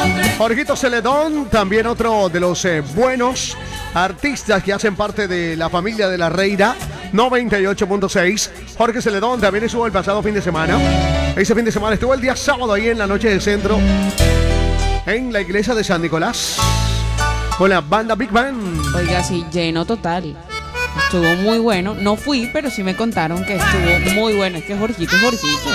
Jorgito Celedón, también otro de los buenos artistas que hacen parte de la familia de la Reina 98.6. Jorge Celedón también estuvo el pasado fin de semana. Ese fin de semana estuvo el día sábado ahí en la noche del centro, en la iglesia de San Nicolás, con la banda Big Band. Oiga, sí, lleno total. Estuvo muy bueno. No fui, pero sí me contaron que estuvo muy bueno. Es que Jorgito es Jorgito.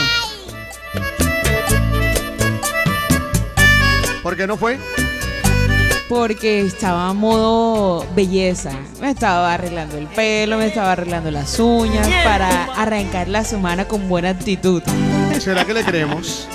¿Por qué no fue? Porque estaba a modo belleza. Me estaba arreglando el pelo, me estaba arreglando las uñas para arrancar la semana con buena actitud. ¿Será que le creemos?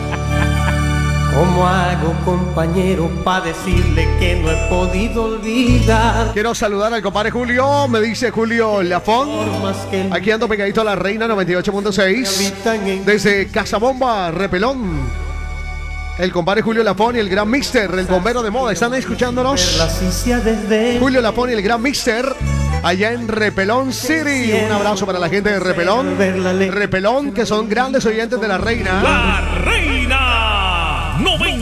¿Cómo hago, compañero, para decirle que no he podido olvidar? Quiero saludar al compadre Julio. Me dice Julio Lafón. Aquí ando pegadito a la Reina 98.6. Desde Casabomba, Repelón. El compadre Julio Lafón y el gran Mister, el bombero de moda, están escuchándonos. Julio Lafón y el gran Mister, allá en Repelón City. Un abrazo para la gente de Repelón. Repelón, que son grandes oyentes de la Reina. La Reina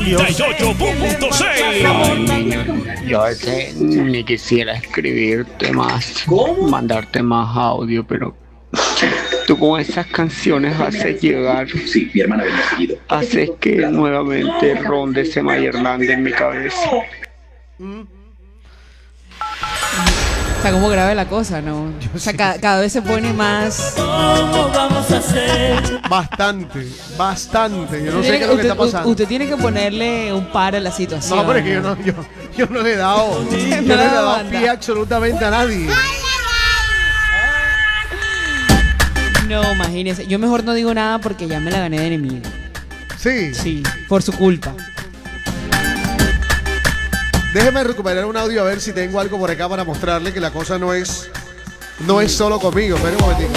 98.6. Yo a veces ni quisiera escribirte más, mandarte más audio, pero tú con esas canciones haces llegar, sí, mi hermana venía seguido, haces que nuevamente ronde ese Mayerland en mi cabeza. Está como grave la cosa, ¿no? O sea, cada vez se pone más... ¿Cómo vamos a hacer? Bastante. Yo no sé qué es lo que está pasando. Usted tiene que ponerle un par a la situación. No, pero es que yo no le he dado, yo no le he dado pie absolutamente a nadie. No, imagínese. Yo mejor no digo nada porque ya me la gané de enemigo. Sí. Sí, por su culpa. Déjeme recuperar un audio a ver si tengo algo por acá para mostrarle que la cosa no es solo conmigo. Espera un momentito.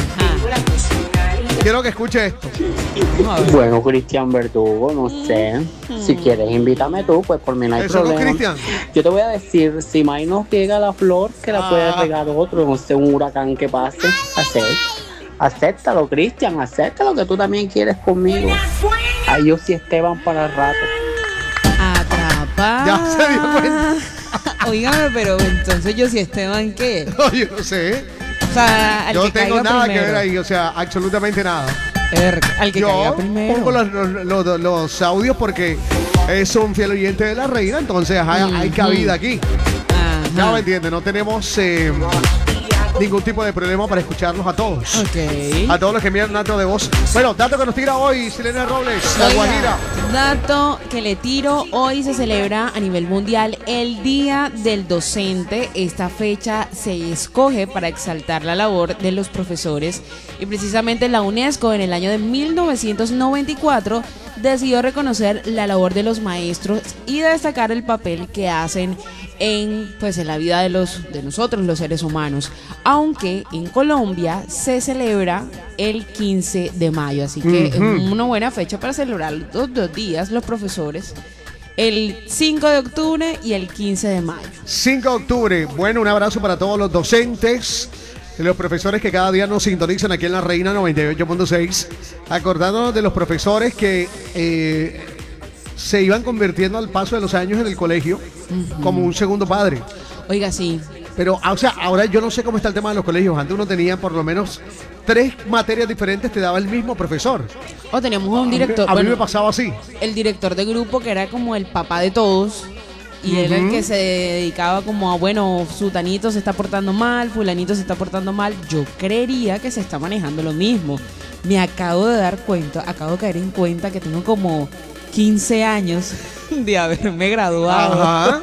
Quiero que escuche esto. Bueno, Cristian Verdugo, no sé. Si quieres, invítame tú, pues por mí no hay ¿Eso problema. no, Cristian? Yo te voy a decir, si May nos llega la flor, que la puede regar otro, no sé, un huracán que pase. Acéptalo, Cristian, acéptalo, que tú también quieres conmigo. Ay, yo sí Esteban para el rato. Atrapa. Ya se dio cuenta. Oígame, pero entonces yo sí Esteban, ¿qué? No, yo no sé. O sea, al Yo no que tengo caiga nada primero. que ver ahí, o sea, absolutamente nada. Al que caiga Yo primero. pongo los audios porque es un fiel oyente de la Reina, entonces hay cabida aquí. Ya me entiende, no tenemos ningún tipo de problema para escucharlos a todos. Ok. A todos los que envían datos de voz. Bueno, dato que nos tira hoy Selena Robles, la Oiga, Guajira. dato que le tiro, hoy se celebra a nivel mundial el Día del Docente. Esta fecha se escoge para exaltar la labor de los profesores y precisamente la UNESCO en el año de 1994 decidió reconocer la labor de los maestros y destacar el papel que hacen en la vida de nosotros los seres humanos, aunque en Colombia se celebra el 15 de mayo, así que es una buena fecha para celebrar los dos días los profesores, el 5 de octubre y el 15 de mayo. 5 de octubre, bueno, un abrazo para todos los docentes, los profesores que cada día nos sintonizan aquí en la Reina 98.6, acordándonos de los profesores que se iban convirtiendo al paso de los años en el colegio como un segundo padre. Oiga, sí. Pero, o sea, ahora yo no sé cómo está el tema de los colegios. Antes uno tenía por lo menos 3 materias diferentes, te daba el mismo profesor. O teníamos un director. A mí me pasaba así. El director de grupo que era como el papá de todos. Y era el que se dedicaba como a, bueno, sutanito se está portando mal, fulanito se está portando mal. Yo creería que se está manejando lo mismo. Me acabo de caer en cuenta que tengo como 15 años de haberme graduado. Ajá.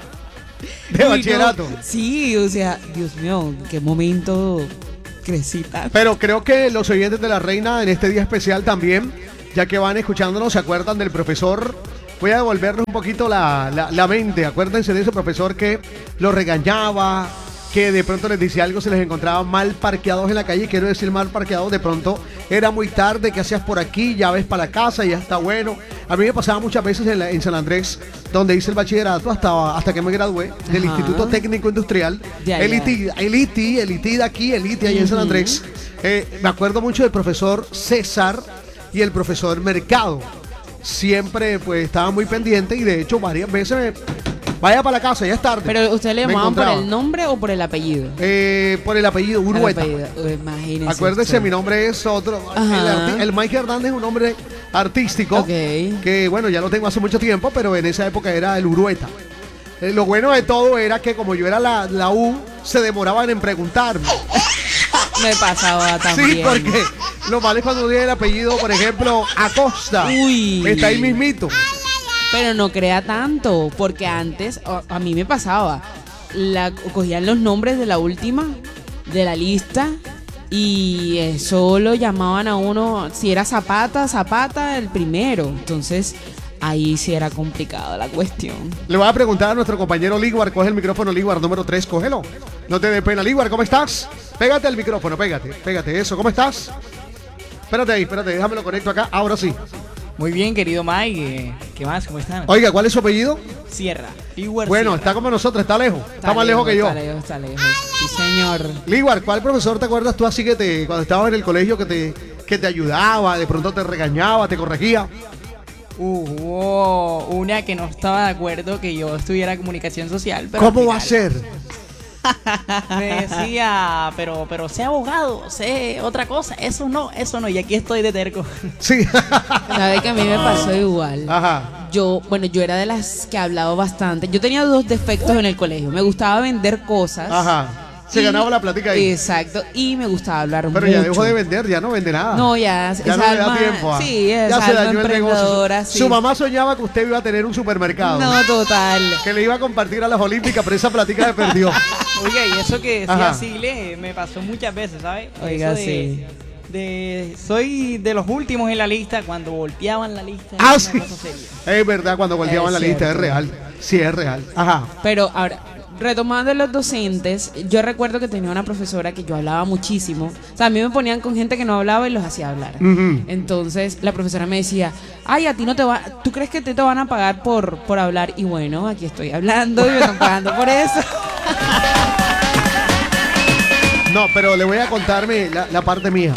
De bachillerato. Sí, o sea, Dios mío, en qué momento crecí tanto. Pero creo que los oyentes de la Reina en este día especial también, ya que van escuchándonos, se acuerdan del profesor. Voy a devolverles un poquito la mente. Acuérdense de ese profesor que los regañaba, que de pronto les decía algo, se les encontraba mal parqueados en la calle. Quiero decir mal parqueados, de pronto era muy tarde, ¿qué hacías por aquí? Ya ves para la casa, ya está bueno. A mí me pasaba muchas veces en San Andrés, donde hice el bachillerato hasta que me gradué del Instituto Técnico Industrial. El ITI de aquí, el ITI allá en San Andrés. Me acuerdo mucho del profesor César y el profesor Mercado. siempre pues estaba muy pendiente y de hecho varias veces vaya para la casa, ya es tarde. Pero ¿usted le Me llamaban por encontraba. el nombre o por el apellido? Por el apellido Urueta. El apellido. Imagínese Acuérdese, usted. mi nombre es otro. Ajá. El Mike Hernández es un nombre artístico. Ok. Que bueno, ya lo tengo hace mucho tiempo, pero en esa época era el Urueta. Lo bueno de todo era que como yo era la U, se demoraban en preguntarme. Me pasaba también. Sí, porque lo malo es cuando tiene el apellido, por ejemplo, Acosta. Uy. Está ahí mismito. Pero no crea tanto, porque antes a mí me pasaba. Cogían los nombres de la última, de la lista, y eso lo llamaban a uno, si era Zapata, Zapata, el primero. Entonces, ahí sí era complicada la cuestión. Le voy a preguntar a nuestro compañero Liguar, coge el micrófono, Liguar, número 3, cógelo. No te dé pena, Liguar, ¿cómo estás? Pégate al micrófono, pégate, eso, ¿cómo estás? Espérate, déjame lo conecto acá, ahora sí. Muy bien, querido Mike. ¿Qué más? ¿Cómo están? Oiga, ¿cuál es su apellido? Sierra. Liguar Bueno, Sierra. está como nosotros, está lejos, está más lejos que yo. Está lejos. Sí, señor. Liguar, ¿cuál profesor te acuerdas tú así que cuando estabas en el colegio que te ayudaba, de pronto te regañaba, te corregía? Hubo una que no estaba de acuerdo que yo estudiara comunicación social. Pero ¿Cómo al va a final ser? Me decía, pero sé abogado, sé otra cosa. Eso no. Y aquí estoy de terco. Sí. Sabe que a mí me pasó igual. Ajá. Yo era de las que hablaba bastante. Yo tenía 2 defectos en el colegio. Me gustaba vender cosas. Ajá. Se ganaba la plática ahí. Exacto. Y me gustaba hablar Pero mucho. ya dejó de vender, ya no vende nada. No, ya no le da tiempo. Sí, ya esa se alma dañó el negocio. emprendedora. Sí. Su mamá soñaba que usted iba a tener un supermercado. No, total. Que le iba a compartir a las Olímpicas, pero esa plática se perdió. Oiga, y eso que Ajá. decía Sigle me pasó muchas veces, ¿sabes? Oiga, Eso sí. Soy de los últimos en la lista cuando volteaban la lista. Ah, es una sí. cosa seria. Es verdad, cuando volteaban Es la lista, es cierto. real. Sí, es real. Ajá. Pero ahora, retomando los docentes, yo recuerdo que tenía una profesora que yo hablaba muchísimo. O sea, a mí me ponían con gente que no hablaba y los hacía hablar. Ujú. Entonces, la profesora me decía, ay, a ti no te va, ¿tú crees que te van a pagar por hablar? Y bueno, aquí estoy hablando y me están pagando por eso. No, pero le voy a contarme la parte mía.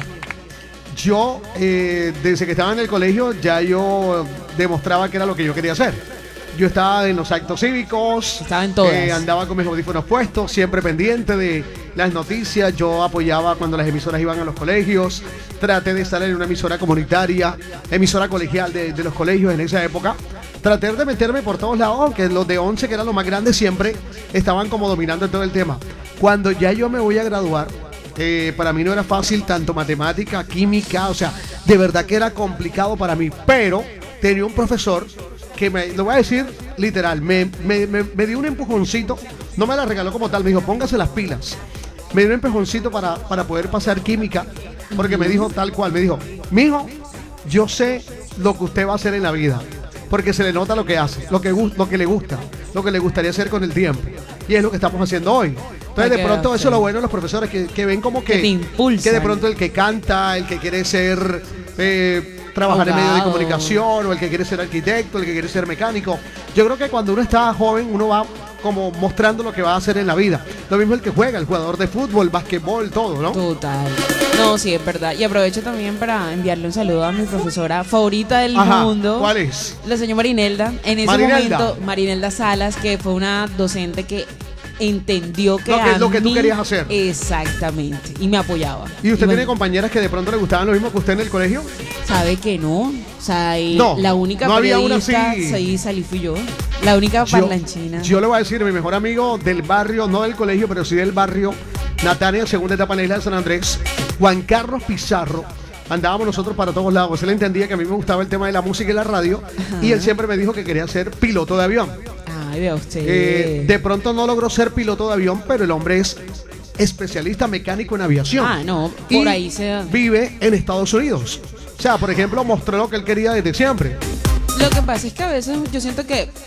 Yo, desde que estaba en el colegio, ya yo demostraba que era lo que yo quería hacer. Yo estaba en los actos cívicos. Estaba en todas. Andaba con mis audífonos puestos, siempre pendiente de las noticias. Yo apoyaba cuando las emisoras iban a los colegios. Traté de estar en una emisora comunitaria, emisora colegial de los colegios en esa época. Traté de meterme por todos lados, aunque los de 11, que eran los más grandes, siempre estaban como dominando todo el tema. Cuando ya yo me voy a graduar, para mí no era fácil tanto matemática, química, o sea, de verdad que era complicado para mí, pero tenía un profesor que lo voy a decir literal, me dio un empujoncito, no me la regaló como tal, me dijo, póngase las pilas. Me dio un empujoncito para poder pasar química, porque me dijo tal cual, me dijo, mijo, yo sé lo que usted va a hacer en la vida, porque se le nota lo que hace, lo que le gusta, lo que le gustaría hacer con el tiempo, y es lo que estamos haciendo hoy. Entonces de pronto eso es lo bueno de los profesores, que ven como Que te impulsan. que de pronto el que canta, el que quiere ser trabajar en medios de Abogado. comunicación, o el que quiere ser arquitecto, el que quiere ser mecánico. Yo creo que cuando uno está joven, uno va como mostrando lo que va a hacer en la vida. Lo mismo el que juega, el jugador de fútbol, basquetbol, todo, ¿no? Total. No, sí, es verdad. Y aprovecho también para enviarle un saludo a mi profesora favorita del Ajá, mundo. ¿cuál es? La señora Marinelda. En ese Marinelda. momento, Marinelda Salas, que fue una docente que entendió que Lo que tú mí- querías hacer. Exactamente. Y me apoyaba. ¿Y usted tiene bueno, compañeras que de pronto le gustaban lo mismo que usted en el colegio? sabe que no. O sea, y No, la única no había una periodista, así. sí, salí fui yo. La única parlanchina. Yo le voy a decir, mi mejor amigo del barrio, no del colegio, pero sí del barrio, Natania, segunda etapa en la isla de San Andrés, Juan Carlos Pizarro. Andábamos nosotros para todos lados. Él entendía que a mí me gustaba el tema de la música y la radio. Ajá. Y él siempre me dijo que quería ser piloto de avión. Ay, vea usted. De pronto no logró ser piloto de avión, pero el hombre es especialista mecánico en aviación. Ah, no, Y por ahí se... vive en Estados Unidos. O sea, por ejemplo, mostró lo que él quería desde siempre. Lo que pasa es que a veces yo siento que